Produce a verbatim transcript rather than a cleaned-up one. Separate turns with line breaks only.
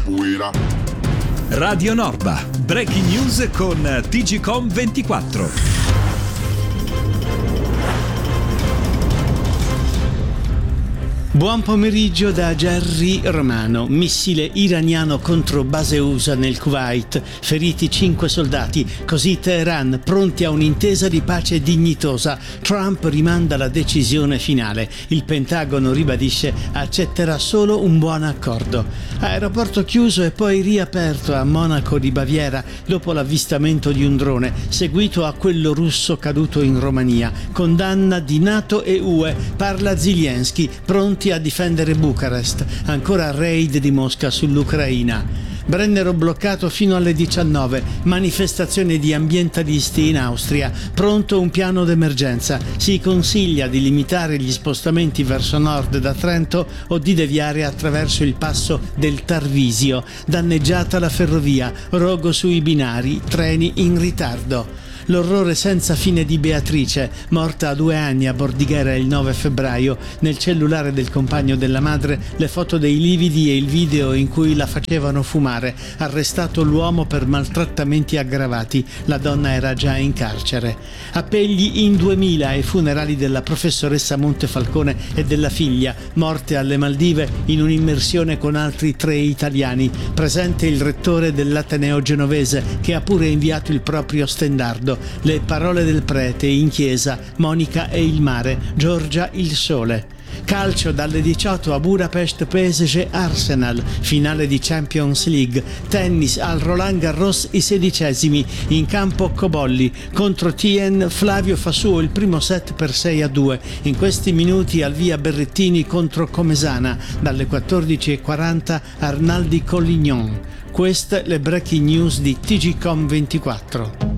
capoeira.
Radio Norba, breaking news con T G Com ventiquattro.
Buon pomeriggio da Gerry Romano. Missile iraniano contro base U S A nel Kuwait, feriti cinque soldati, così Teheran pronti a un'intesa di pace dignitosa. Trump rimanda la decisione finale. Il Pentagono ribadisce accetterà solo un buon accordo. Aeroporto chiuso e poi riaperto a Monaco di Baviera dopo l'avvistamento di un drone, seguito a quello russo caduto in Romania. Condanna di NATO e U E, parla Zelensky, pronti a difendere Bucarest. Ancora raid di Mosca sull'Ucraina. Brennero bloccato fino alle diciannove. Manifestazione di ambientalisti in Austria. Pronto un piano d'emergenza. Si consiglia di limitare gli spostamenti verso nord da Trento o di deviare attraverso il passo del Tarvisio. Danneggiata la ferrovia. Rogo sui binari. Treni in ritardo. L'orrore senza fine di Beatrice, morta a due anni a Bordighera il nove febbraio. Nel cellulare del compagno della madre le foto dei lividi e il video in cui la facevano fumare. Arrestato l'uomo per maltrattamenti aggravati. La donna era già in carcere. Appelli in duemila ai funerali della professoressa Montefalcone e della figlia, morte alle Maldive in un'immersione con altri tre italiani. Presente il rettore dell'Ateneo genovese, che ha pure inviato il proprio stendardo. Le parole del prete in chiesa, Monica e il mare, Giorgia il sole. Calcio dalle diciotto a Budapest, P S G Arsenal, finale di Champions League. Tennis al Roland Garros, i sedicesimi, in campo Cobolli contro Tien. Flavio fa suo il primo set per sei a due. In questi minuti al via Berrettini contro Comesana, dalle quattordici e quaranta Arnaldi Collignon. Queste le breaking news di T G Com ventiquattro.